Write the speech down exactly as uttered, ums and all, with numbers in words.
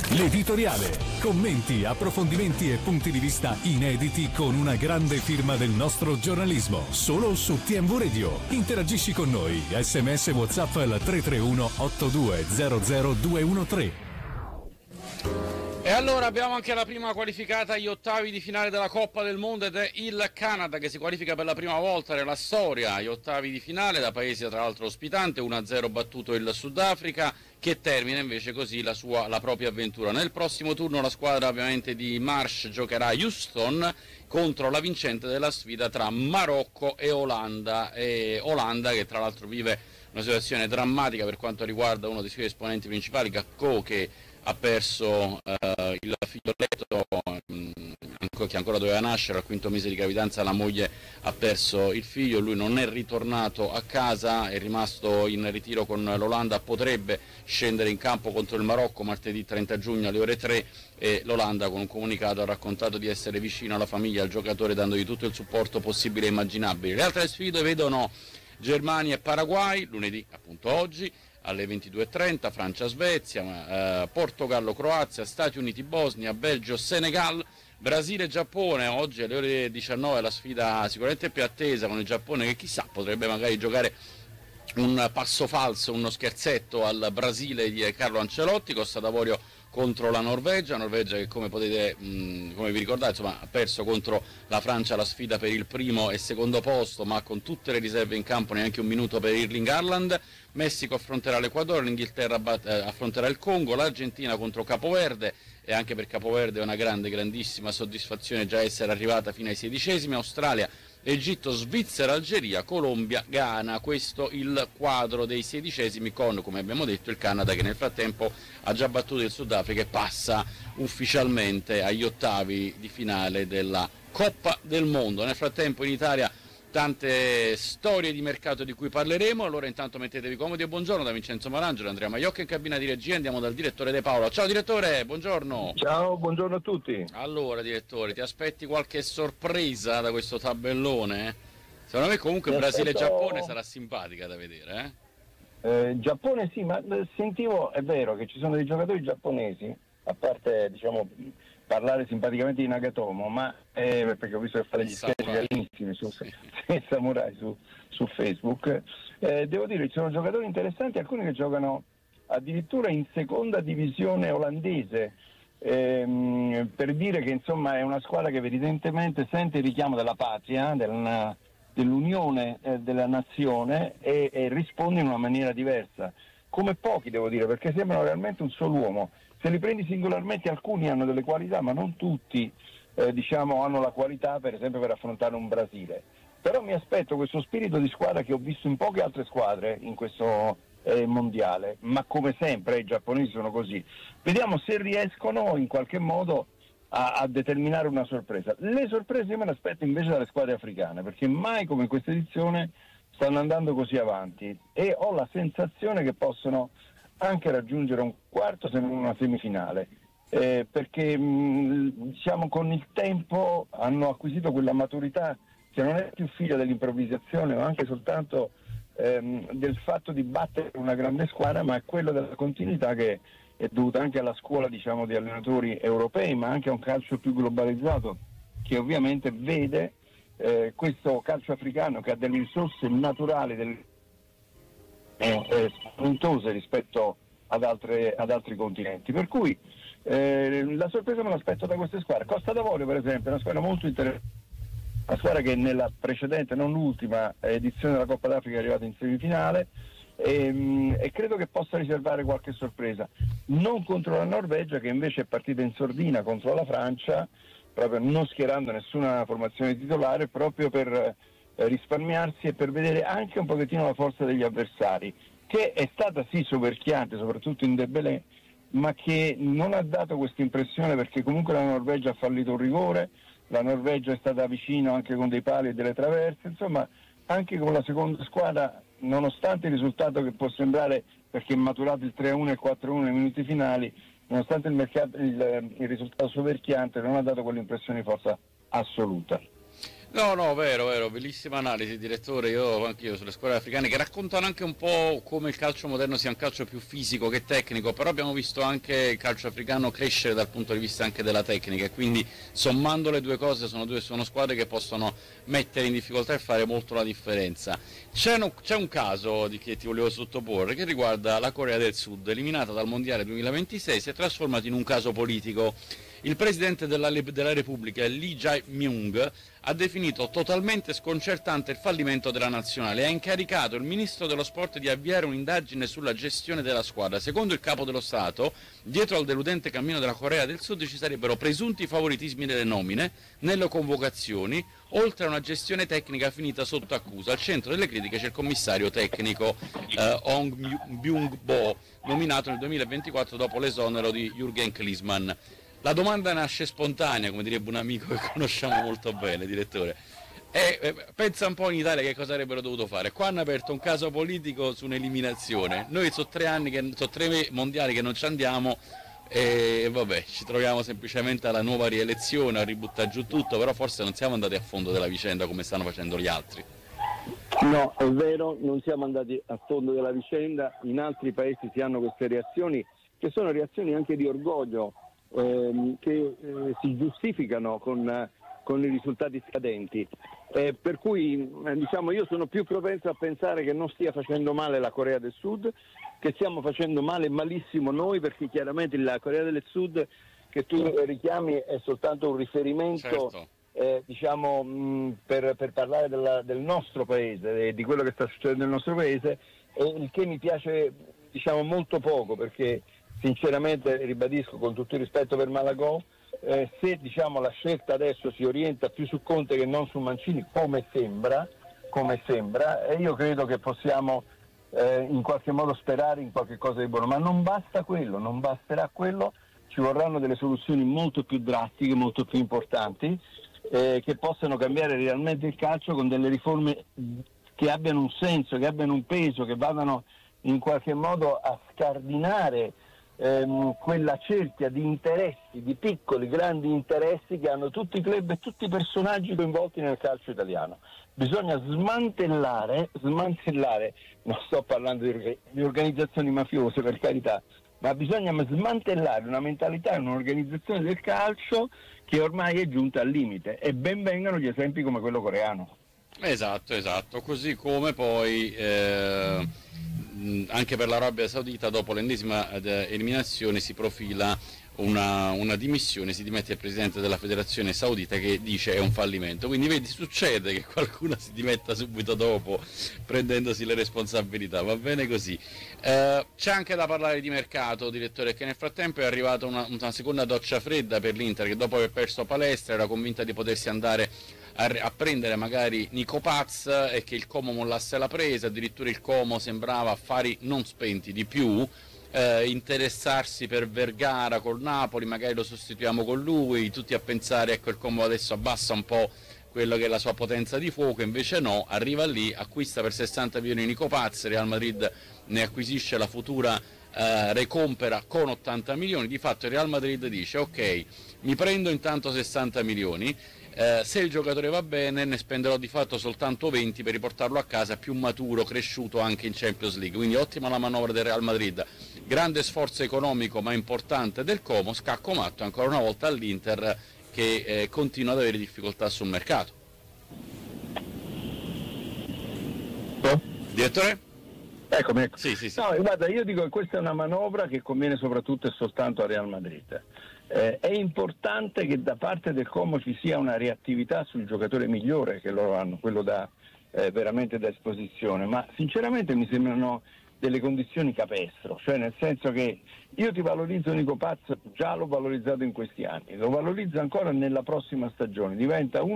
L'editoriale. Commenti, approfondimenti e punti di vista inediti con una grande firma del nostro giornalismo. Solo su T M V Radio. Interagisci con noi. Sms WhatsApp al tre tre uno otto due zero zero due uno tre. E allora abbiamo anche la prima qualificata agli ottavi di finale della Coppa del Mondo ed è il Canada che si qualifica per la prima volta nella storia agli ottavi di finale da paese tra l'altro ospitante, uno a zero battuto il Sudafrica, che termina invece così la sua la propria avventura. Nel prossimo turno la squadra ovviamente di Marsh giocherà a Houston contro la vincente della sfida tra Marocco e Olanda, e Olanda che tra l'altro vive una situazione drammatica per quanto riguarda uno dei suoi esponenti principali, Gakpo, che ha perso eh, il figlioletto mh, che ancora doveva nascere al quinto mese di gravidanza. La moglie ha perso il figlio, lui non è ritornato a casa, è rimasto in ritiro con l'Olanda, potrebbe scendere in campo contro il Marocco martedì trenta giugno alle ore tre, e l'Olanda con un comunicato ha raccontato di essere vicino alla famiglia, al giocatore, dandogli tutto il supporto possibile e immaginabile. Le altre sfide vedono Germania e Paraguay lunedì, appunto oggi, alle ventidue e trenta, Francia-Svezia, eh, Portogallo-Croazia, Stati Uniti-Bosnia, Belgio-Senegal, Brasile-Giappone. Oggi alle ore diciannove la sfida sicuramente più attesa, con il Giappone che chissà potrebbe magari giocare un passo falso, uno scherzetto al Brasile di Carlo Ancelotti. Costa d'Avorio contro la Norvegia, Norvegia che come potete, mh, come vi ricordate, insomma, ha perso contro la Francia la sfida per il primo e secondo posto, ma con tutte le riserve in campo, neanche un minuto per Erling Haaland. Messico affronterà l'Equador, l'Inghilterra bat- eh, affronterà il Congo, l'Argentina contro Capoverde, e anche per Capoverde è una grande, grandissima soddisfazione già essere arrivata fino ai sedicesimi. Australia, Egitto, Svizzera, Algeria, Colombia, Ghana. Questo il quadro dei sedicesimi, con, come abbiamo detto, il Canada che nel frattempo ha già battuto il Sudafrica e passa ufficialmente agli ottavi di finale della Coppa del Mondo. Nel frattempo in Italia tante storie di mercato di cui parleremo. Allora intanto mettetevi comodi e buongiorno da Vincenzo Marangelo, Andrea Maiocca in cabina di regia. Andiamo dal direttore De Paola. Ciao direttore, buongiorno. Ciao, buongiorno a tutti. Allora direttore, ti aspetti qualche sorpresa da questo tabellone? Secondo me comunque Brasile e Giappone sarà simpatica da vedere, eh? Eh, Giappone sì, ma sentivo, è vero che ci sono dei giocatori giapponesi, a parte diciamo parlare simpaticamente di Nagatomo, ma eh, perché ho visto che fa degli sketch bellissimi su sì. Samurai su, su Facebook, eh, devo dire ci sono giocatori interessanti, alcuni che giocano addirittura in seconda divisione olandese, ehm, per dire che insomma è una squadra che evidentemente sente il richiamo della patria, della, dell'unione eh, della nazione e, e risponde in una maniera diversa, come pochi devo dire, perché sembrano realmente un solo uomo. Se li prendi singolarmente alcuni hanno delle qualità, ma non tutti eh, diciamo hanno la qualità per esempio per affrontare un Brasile. Però mi aspetto questo spirito di squadra che ho visto in poche altre squadre in questo eh, mondiale, ma come sempre i giapponesi sono così. Vediamo se riescono in qualche modo a, a determinare una sorpresa. Le sorprese io me le aspetto invece dalle squadre africane, perché mai come in questa edizione stanno andando così avanti e ho la sensazione che possono anche raggiungere un quarto se non una semifinale, eh, perché mh, diciamo con il tempo hanno acquisito quella maturità che non è più figlia dell'improvvisazione ma anche soltanto ehm, del fatto di battere una grande squadra, ma è quello della continuità che è dovuta anche alla scuola diciamo di allenatori europei, ma anche a un calcio più globalizzato che ovviamente vede eh, questo calcio africano che ha delle risorse naturali del Eh, spaventose rispetto ad, altre, ad altri continenti, per cui eh, la sorpresa me l'aspetto da queste squadre. Costa d'Avorio per esempio è una squadra molto interessante, una squadra che nella precedente, non l'ultima edizione della Coppa d'Africa è arrivata in semifinale e, e credo che possa riservare qualche sorpresa, non contro la Norvegia che invece è partita in sordina contro la Francia, proprio non schierando nessuna formazione titolare, proprio per risparmiarsi e per vedere anche un pochettino la forza degli avversari, che è stata sì soverchiante soprattutto in Dembélé, ma che non ha dato questa impressione, perché comunque la Norvegia ha fallito un rigore, la Norvegia è stata vicino anche con dei pali e delle traverse, insomma anche con la seconda squadra, nonostante il risultato che può sembrare, perché è maturato il tre a uno e il quattro a uno nei minuti finali, nonostante il, mercato, il, il risultato soverchiante non ha dato quell'impressione di forza assoluta. No, no, vero, vero, bellissima analisi, direttore. Io anche io sulle scuole africane che raccontano anche un po' come il calcio moderno sia un calcio più fisico che tecnico, però abbiamo visto anche il calcio africano crescere dal punto di vista anche della tecnica, e quindi sommando le due cose sono due sono squadre che possono mettere in difficoltà e fare molto la differenza. C'è, no, c'è un caso di che ti volevo sottoporre che riguarda la Corea del Sud, eliminata dal Mondiale duemilaventisei, si è trasformato in un caso politico. Il presidente della, della Repubblica, Lee Jae-myung, ha definito totalmente sconcertante il fallimento della nazionale e ha incaricato il ministro dello sport di avviare un'indagine sulla gestione della squadra. Secondo il capo dello Stato, dietro al deludente cammino della Corea del Sud ci sarebbero presunti favoritismi nelle nomine, nelle convocazioni, oltre a una gestione tecnica finita sotto accusa. Al centro delle critiche c'è il commissario tecnico eh, Hong Byung-bo, nominato nel duemilaventiquattro dopo l'esonero di Jürgen Klinsmann. La domanda nasce spontanea, come direbbe un amico che conosciamo molto bene, direttore. E, eh, pensa un po' in Italia che cosa avrebbero dovuto fare. Qua hanno aperto un caso politico su un'eliminazione. Noi sono tre anni, che, sono tre mondiali che non ci andiamo e vabbè, ci troviamo semplicemente alla nuova rielezione, a ributtare giù tutto, però forse non siamo andati a fondo della vicenda come stanno facendo gli altri. No, è vero, non siamo andati a fondo della vicenda. In altri paesi si hanno queste reazioni, che sono reazioni anche di orgoglio, Ehm, che eh, si giustificano con, eh, con i risultati scadenti, eh, per cui eh, diciamo io sono più propenso a pensare che non stia facendo male la Corea del Sud, che stiamo facendo male malissimo noi, perché chiaramente la Corea del Sud che tu richiami è soltanto un riferimento, certo. eh, diciamo mh, per, per parlare della, del nostro paese e di quello che sta succedendo nel nostro paese, e il che mi piace diciamo molto poco, perché sinceramente ribadisco, con tutto il rispetto per Malagò, eh, se diciamo la scelta adesso si orienta più su Conte che non su Mancini, come sembra, come sembra, e io credo che possiamo eh, in qualche modo sperare in qualche cosa di buono, ma non basta quello, non basterà quello, ci vorranno delle soluzioni molto più drastiche, molto più importanti, eh, che possano cambiare realmente il calcio con delle riforme che abbiano un senso, che abbiano un peso, che vadano in qualche modo a scardinare Ehm, quella cerchia di interessi, di piccoli, grandi interessi che hanno tutti i club e tutti i personaggi coinvolti nel calcio italiano. Bisogna smantellare, smantellare, non sto parlando di, di organizzazioni mafiose per carità, ma bisogna smantellare una mentalità e un'organizzazione del calcio che ormai è giunta al limite, e ben vengano gli esempi come quello coreano. Esatto, esatto, così come poi eh, anche per l'Arabia Saudita dopo l'ennesima eliminazione si profila una, una dimissione, si dimette il presidente della federazione saudita che dice è un fallimento, quindi vedi, succede che qualcuno si dimetta subito dopo prendendosi le responsabilità, va bene così. Eh, c'è anche da parlare di mercato, direttore, che nel frattempo è arrivata una, una seconda doccia fredda per l'Inter, che dopo aver perso Palestra era convinta di potersi andare a prendere magari Nico Paz e che il Como mollasse la presa, addirittura il Como sembrava affari non spenti di più, eh, interessarsi per Vergara col Napoli, magari lo sostituiamo con lui, tutti a pensare ecco il Como adesso abbassa un po' quello che è la sua potenza di fuoco, invece no, arriva lì, acquista per sessanta milioni Nico Paz, Real Madrid ne acquisisce la futura eh, recompera con ottanta milioni, di fatto il Real Madrid dice ok, mi prendo intanto sessanta milioni, Eh, se il giocatore va bene ne spenderò di fatto soltanto venti per riportarlo a casa più maturo, cresciuto anche in Champions League, quindi ottima la manovra del Real Madrid, grande sforzo economico ma importante del Como, scacco matto ancora una volta all'Inter che eh, continua ad avere difficoltà sul mercato. Oh. Direttore? Eccomi, ecco. Sì, sì, sì. No, guarda, io dico che questa è una manovra che conviene soprattutto e soltanto a Real Madrid. Eh, è importante che da parte del Como ci sia una reattività sul giocatore migliore che loro hanno, quello da, eh, veramente da esposizione, ma sinceramente mi sembrano delle condizioni capestro, cioè nel senso che io ti valorizzo Nico Paz, già l'ho valorizzato in questi anni, lo valorizzo ancora nella prossima stagione, diventa uno